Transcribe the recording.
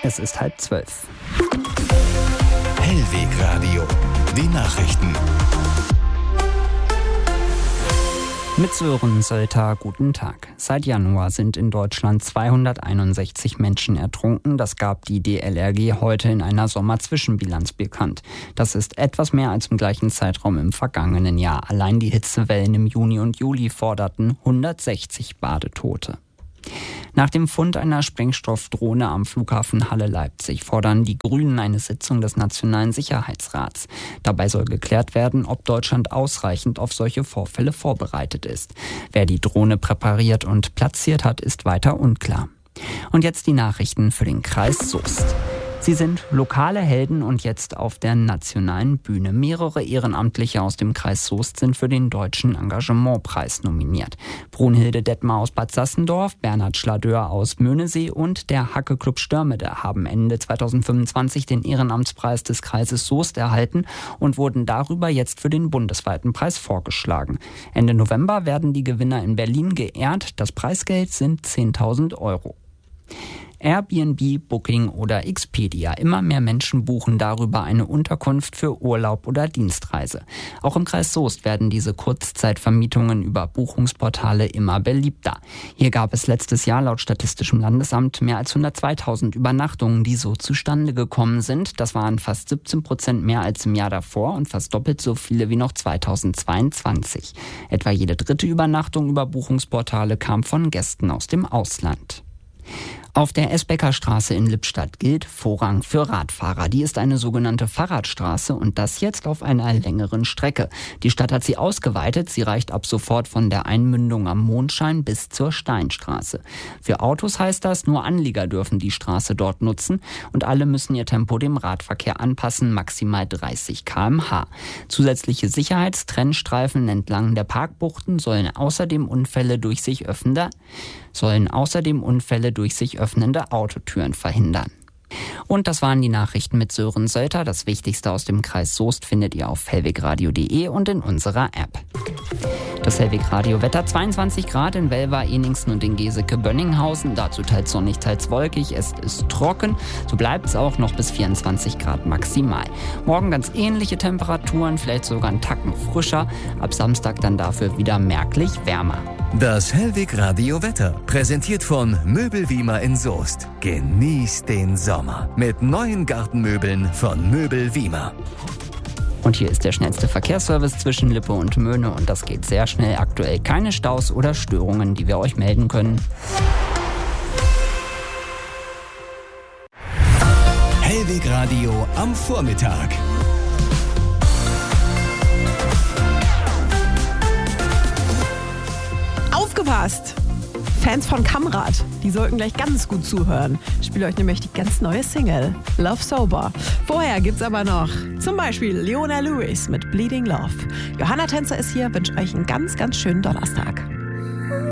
Es ist 11:30. Hellwegradio, die Nachrichten. Mit Sören Sölter, guten Tag. Seit Januar sind in Deutschland 261 Menschen ertrunken. Das gab die DLRG heute in einer Sommerzwischenbilanz bekannt. Das ist etwas mehr als im gleichen Zeitraum im vergangenen Jahr. Allein die Hitzewellen im Juni und Juli forderten 160 Badetote. Nach dem Fund einer Sprengstoffdrohne am Flughafen Halle-Leipzig fordern die Grünen eine Sitzung des Nationalen Sicherheitsrats. Dabei soll geklärt werden, ob Deutschland ausreichend auf solche Vorfälle vorbereitet ist. Wer die Drohne präpariert und platziert hat, ist weiter unklar. Und jetzt die Nachrichten für den Kreis Soest. Sie sind lokale Helden und jetzt auf der nationalen Bühne. Mehrere Ehrenamtliche aus dem Kreis Soest sind für den Deutschen Engagementpreis nominiert. Brunhilde Detmar aus Bad Sassendorf, Bernhard Schladeur aus Möhnesee und der Hacke-Club Störmede haben Ende 2025 den Ehrenamtspreis des Kreises Soest erhalten und wurden darüber jetzt für den bundesweiten Preis vorgeschlagen. Ende November werden die Gewinner in Berlin geehrt. Das Preisgeld sind 10.000 Euro. Airbnb, Booking oder Expedia. Immer mehr Menschen buchen darüber eine Unterkunft für Urlaub oder Dienstreise. Auch im Kreis Soest werden diese Kurzzeitvermietungen über Buchungsportale immer beliebter. Hier gab es letztes Jahr laut Statistischem Landesamt mehr als 102.000 Übernachtungen, die so zustande gekommen sind. Das waren fast 17% mehr als im Jahr davor und fast doppelt so viele wie noch 2022. Etwa jede dritte Übernachtung über Buchungsportale kam von Gästen aus dem Ausland. Auf der Esbecker-Straße in Lippstadt gilt Vorrang für Radfahrer. Die ist eine sogenannte Fahrradstraße und das jetzt auf einer längeren Strecke. Die Stadt hat sie ausgeweitet. Sie reicht ab sofort von der Einmündung am Mondschein bis zur Steinstraße. Für Autos heißt das, nur Anlieger dürfen die Straße dort nutzen und alle müssen ihr Tempo dem Radverkehr anpassen, maximal 30 km/h. Zusätzliche Sicherheitstrennstreifen entlang der Parkbuchten sollen außerdem Unfälle durch sich öffnende Autotüren verhindern. Und das waren die Nachrichten mit Sören Sölter. Das Wichtigste aus dem Kreis Soest findet ihr auf hellwegradio.de und in unserer App. Das Hellwegradio-Wetter: 22 Grad in Welver, Eningsen und in Geseke-Bönninghausen. Dazu teils sonnig, teils wolkig. Es ist trocken. So bleibt es auch noch bis 24 Grad maximal. Morgen ganz ähnliche Temperaturen, vielleicht sogar einen Tacken frischer. Ab Samstag dann dafür wieder merklich wärmer. Das Hellwegradio-Wetter, präsentiert von Möbelwiemer in Soest. Genießt den Sommer mit neuen Gartenmöbeln von Möbelwiemer. Und hier ist der schnellste Verkehrsservice zwischen Lippe und Möhne und das geht sehr schnell. Aktuell keine Staus oder Störungen, die wir euch melden können. Hellwegradio am Vormittag. Aufgepasst! Fans von Kamrad, die sollten gleich ganz gut zuhören. Ich spiele euch nämlich die ganz neue Single, Love Sober. Vorher gibt's aber noch zum Beispiel Leona Lewis mit Bleeding Love. Johanna Tänzer ist hier, wünsche euch einen ganz, ganz schönen Donnerstag.